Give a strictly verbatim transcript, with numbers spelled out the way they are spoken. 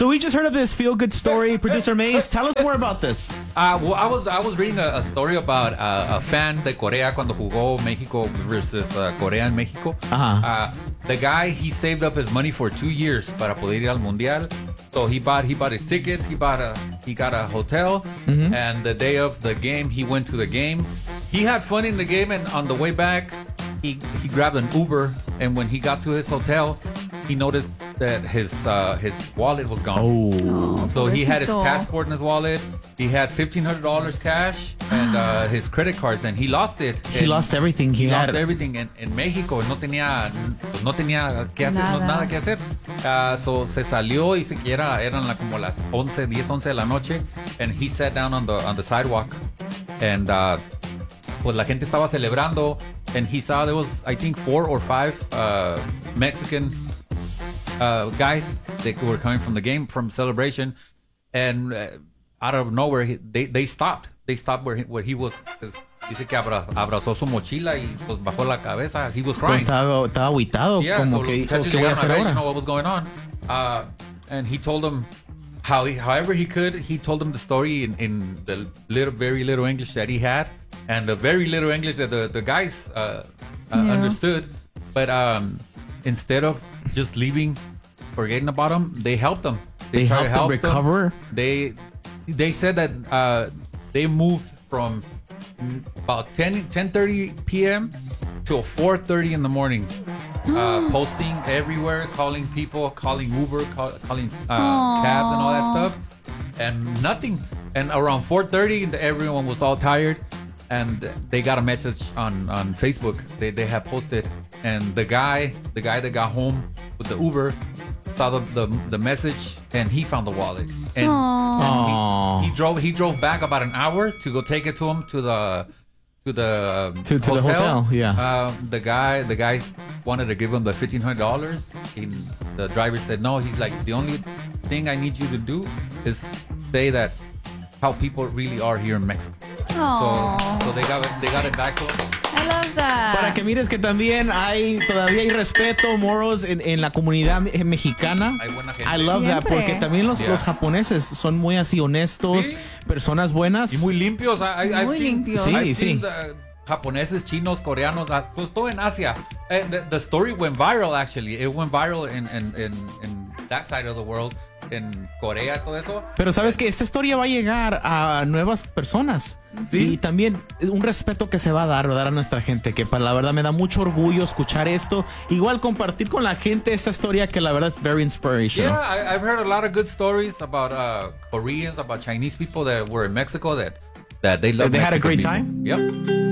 So we just heard of this feel-good story. Producer Mace, tell us more about this. Uh, well, I was I was reading a, a story about uh, a fan de Corea cuando jugó México versus uh, Corea en México. Uh-huh. Uh, the guy, he saved up his money for two years para poder ir al Mundial. So he bought he bought his tickets. He bought a he got a hotel. Mm-hmm. And the day of the game, he went to the game. He had fun in the game, and on the way back, he he grabbed an Uber. And when he got to his hotel, he noticed that his uh, his wallet was gone. Oh, so he had his passport in his wallet. He had fifteen hundred dollars cash and uh, his credit cards, and he lost it. He and lost everything. He, he had lost everything en, en México. No tenía, no tenía que hacer, nada, no, nada que hacer. Uh, so se salió y siquiera eran la, como las once, diez, once de la noche, and he sat down on the on the sidewalk, and uh, pues la gente estaba celebrando, and he saw there was I think four or five uh, Mexican uh, guys that were coming from the game from celebration, and uh, out of nowhere he, they they stopped. They stopped where he, where he was. Dice que abra, abrazó su mochila y pues bajó la cabeza. He was crying. Estaba, estaba aguitado, yeah, como so que dijo, ¿qué voy a hacer ahora? ahora? You know what was going on, uh, and he told them how he, however he could. He told them the story in, in the little, very little English that he had, and the very little English that the the guys uh, uh, yeah. understood. But um, instead of just leaving, forgetting about him, they helped them. They, they helped them recover. Them. They they said that uh, they moved from about ten, ten thirty p.m. till four thirty in the morning, uh, posting everywhere, calling people, calling Uber, call, calling uh, cabs and all that stuff, and nothing. And around four thirty, everyone was all tired, and they got a message on, on Facebook. They they had posted, and the guy the guy that got home with the Uber saw the, the, the message, and he found the wallet, and, and he, he drove he drove back about an hour to go take it to him to the to the to, to hotel. the hotel. Yeah. Uh, the guy the guy wanted to give him the fifteen hundred dollars. The driver said no. He's like, the only thing I need you to do is say that how people really are here in Mexico. So, so they got it, they got it back to him. I love that. Para que mires que también hay todavía hay respeto, morals en, en la comunidad mexicana. Hay buena gente. I love Siempre. that porque también los, Yeah. los japoneses son muy así honestos, Sí. personas buenas Y muy limpios. I, I, I've Muy seen, limpios. Sí, I've sí. seen the japoneses, chinos, coreanos, uh, pues todo en Asia. And the, the story went viral, actually. It went viral in, in, in, in that side of the world. En Corea, todo eso. Pero sabes que esta historia va a llegar a nuevas personas. Sí. Y también un respeto que se va a dar, dar a nuestra gente, que para la verdad me da mucho orgullo escuchar esto. Igual compartir con la gente esta historia que la verdad es very inspirational. Yeah, I, I've heard a lot of good stories about uh, Koreans, about Chinese people that were in Mexico that, that they love They had a Mexican great people. time? Yep.